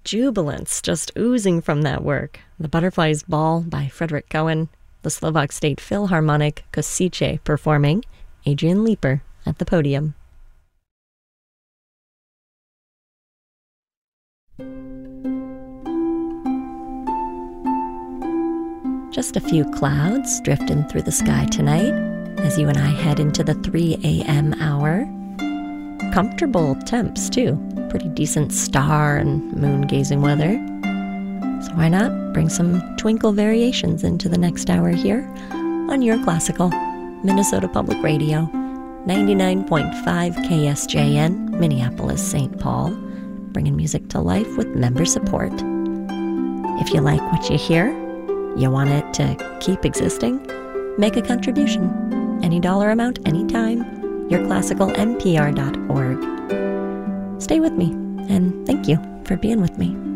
jubilance just oozing from that work. The Butterflies Ball by Frederick Cohen, the Slovak State Philharmonic Kosice performing, Adrian Leeper at the podium. Just a few clouds drifting through the sky tonight as you and I head into the 3 a.m. hour. Comfortable temps, too. Pretty decent star and moon-gazing weather. So why not bring some twinkle variations into the next hour here on Your Classical, Minnesota Public Radio, 99.5 KSJN, Minneapolis, St. Paul, bringing music to life with member support. If you like what you hear, you want it to keep existing, make a contribution. Any dollar amount, anytime. yourclassicalmpr.org. Stay with me, and thank you for being with me.